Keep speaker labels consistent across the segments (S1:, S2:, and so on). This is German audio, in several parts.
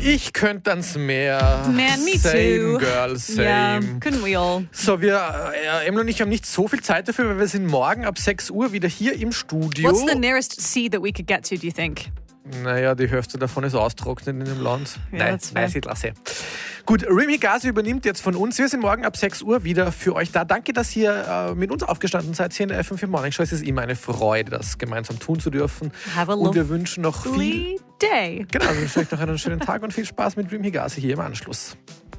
S1: Ich könnte ans Meer.
S2: Man, me
S1: same,
S2: too.
S1: Girl, same.
S2: Ja, couldn't we all?
S1: So, Emily und ich haben nicht so viel Zeit dafür, weil wir sind morgen ab 6 Uhr wieder hier im Studio.
S2: What's the nearest sea that we could get to, do you think?
S1: Naja, die Hälfte davon ist austrocknet in dem Land.
S2: Ja,
S1: Nein,
S2: that's fair.
S1: weiß ich, lasse. Gut, Remy Gasi übernimmt jetzt von uns. Wir sind morgen ab 6 Uhr wieder für euch da. Danke, dass ihr mit uns aufgestanden seid hier in der FM4 Morning Show. Es ist immer eine Freude, das gemeinsam tun zu dürfen.
S2: Have a
S1: Und wir wünschen noch viel...
S2: lovely day.
S1: Genau, wir wünschen euch noch einen schönen Tag und viel Spaß mit Remy Gasi hier im Anschluss.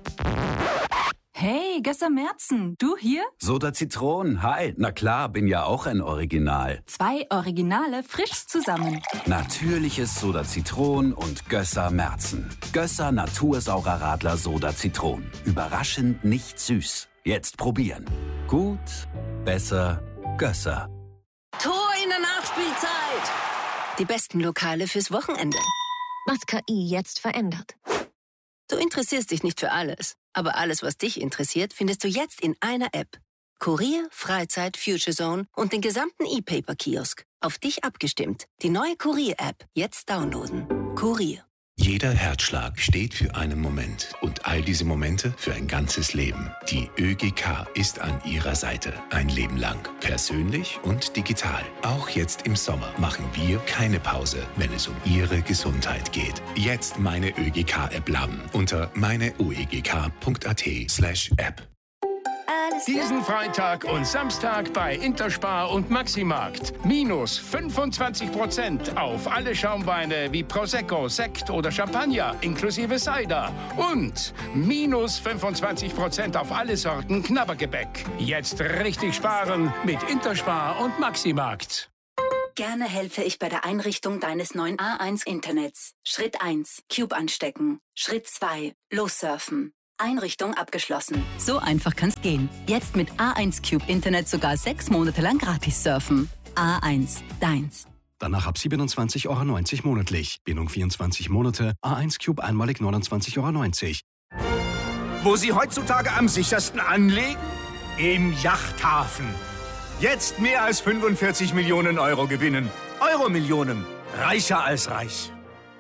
S3: Hey, Gösser Merzen, du hier?
S4: Soda Zitronen, hi. Na klar, bin ja auch ein Original.
S3: 2 Originale frisch zusammen.
S4: Natürliches Soda Zitronen und Gösser Merzen. Gösser Natursaurer Radler Soda Zitronen. Überraschend nicht süß. Jetzt probieren. Gut, besser, Gösser.
S5: Tor in der Nachspielzeit. Die besten Lokale fürs Wochenende.
S6: Was KI jetzt verändert.
S5: Du interessierst dich nicht für alles, aber alles, was dich interessiert, findest du jetzt in einer App. Kurier, Freizeit, Future Zone und den gesamten E-Paper-Kiosk. Auf dich abgestimmt. Die neue Kurier-App. Jetzt downloaden. Kurier.
S7: Jeder Herzschlag steht für einen Moment und all diese Momente für ein ganzes Leben. Die ÖGK ist an Ihrer Seite. Ein Leben lang. Persönlich und digital. Auch jetzt im Sommer machen wir keine Pause, wenn es um Ihre Gesundheit geht. Jetzt meine ÖGK-App laden unter meineuegk.at/App.
S8: Diesen Freitag und Samstag bei Interspar und Maximarkt. Minus 25% auf alle Schaumweine wie Prosecco, Sekt oder Champagner inklusive Cider. Und minus 25% auf alle Sorten Knabbergebäck. Jetzt richtig sparen mit Interspar und Maximarkt.
S9: Gerne helfe ich bei der Einrichtung deines neuen A1 Internets. Schritt 1. Cube anstecken. Schritt 2. Lossurfen. Einrichtung abgeschlossen.
S3: So einfach kann's gehen. Jetzt mit A1 Cube Internet sogar 6 Monate lang gratis surfen. A1, deins.
S10: Danach ab 27,90 Euro monatlich. Bindung 24 Monate. A1 Cube einmalig 29,90 Euro.
S11: Wo Sie heutzutage am sichersten anlegen? Im Yachthafen. Jetzt mehr als 45 Millionen Euro gewinnen. Euro-Millionen. Reicher als reich.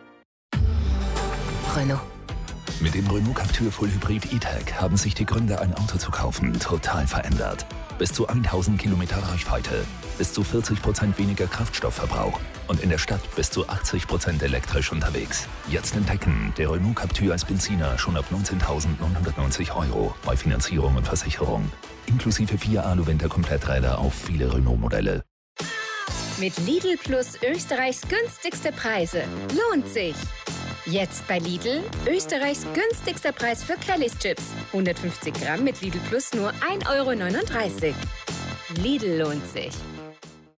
S6: Renault.
S12: Mit dem Renault Captur Full Hybrid E-Tech haben sich die Gründe, ein Auto zu kaufen, total verändert. Bis zu 1000 Kilometer Reichweite, bis zu 40% weniger Kraftstoffverbrauch und in der Stadt bis zu 80% elektrisch unterwegs. Jetzt entdecken, der Renault Captur als Benziner schon ab 19.990 Euro bei Finanzierung und Versicherung. Inklusive 4 Alu-Winter-Kompletträder auf viele Renault-Modelle.
S13: Mit Lidl Plus Österreichs günstigste Preise. Lohnt sich! Jetzt bei Lidl Österreichs günstigster Preis für Kellys Chips. 150 Gramm mit Lidl Plus nur 1,39 Euro. Lidl lohnt sich.